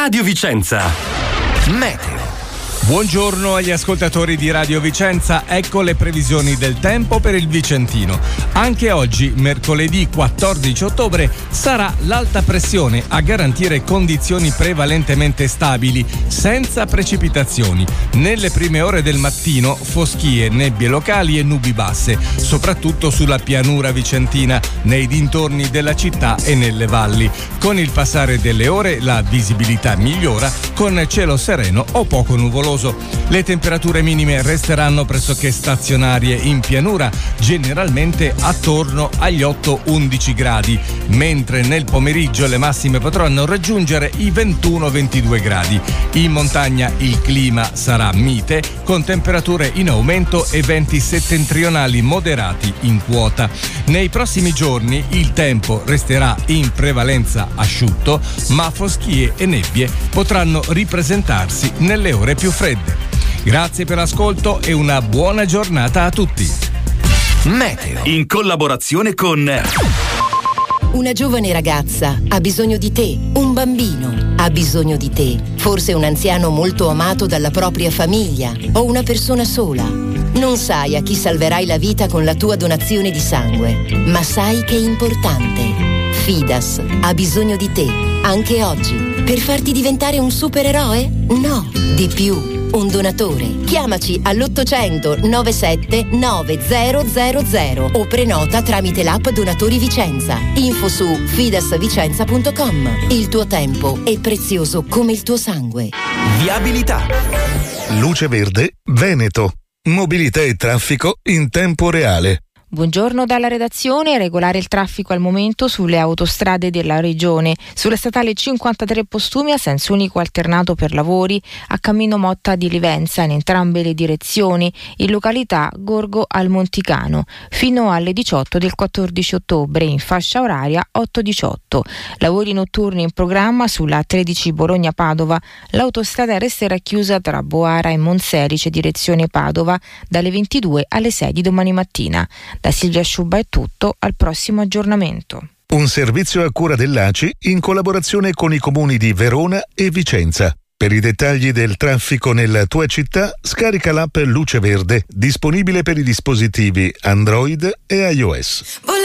Radio Vicenza. Meteo. Buongiorno agli ascoltatori di Radio Vicenza, ecco le previsioni del tempo per il Vicentino. Anche oggi, mercoledì 14 ottobre, sarà l'alta pressione a garantire condizioni prevalentemente stabili, senza precipitazioni. Nelle prime ore del mattino, foschie, nebbie locali e nubi basse, soprattutto sulla pianura vicentina, nei dintorni della città e nelle valli. Con il passare delle ore, la visibilità migliora, con cielo sereno o poco nuvoloso. Le temperature minime resteranno pressoché stazionarie in pianura, generalmente attorno agli 8-11 gradi, mentre nel pomeriggio le massime potranno raggiungere i 21-22 gradi. In montagna il clima sarà mite, con temperature in aumento e venti settentrionali moderati in quota. Nei prossimi giorni il tempo resterà in prevalenza asciutto, ma foschie e nebbie potranno ripresentarsi nelle ore più fredde. Grazie per l'ascolto e una buona giornata a tutti. Meteo, in collaborazione con... Una giovane ragazza ha bisogno di te, un bambino ha bisogno di te, forse un anziano molto amato dalla propria famiglia o una persona sola. Non sai a chi salverai la vita con la tua donazione di sangue, ma sai che è importante. Fidas ha bisogno di te, anche oggi, per farti diventare un supereroe? No, di più. Un donatore. Chiamaci all'800 97 9000 o prenota tramite l'app Donatori Vicenza. Info su fidasvicenza.com. Il tuo tempo è prezioso come il tuo sangue. Viabilità. Luce Verde Veneto. Mobilità e traffico in tempo reale. Buongiorno dalla redazione. Regolare il traffico al momento sulle autostrade della regione. Sulla statale 53 Postumi a senso unico alternato per lavori a Cammino Motta di Livenza in entrambe le direzioni, in località Gorgo al Monticano, fino alle 18 del 14 ottobre in fascia oraria 8-18. Lavori notturni in programma sulla 13 Bologna-Padova. L'autostrada resterà chiusa tra Boara e Monselice direzione Padova dalle 22 alle 6 di domani mattina. Da Silvia Sciubba è tutto, al prossimo aggiornamento. Un servizio a cura dell'ACI in collaborazione con i comuni di Verona e Vicenza. Per i dettagli del traffico nella tua città, scarica l'app Luce Verde, disponibile per i dispositivi Android e iOS.